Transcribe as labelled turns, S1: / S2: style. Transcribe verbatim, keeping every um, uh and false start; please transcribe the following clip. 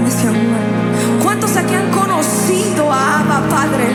S1: ese amor? ¿Cuántos aquí han conocido a Abba Padre?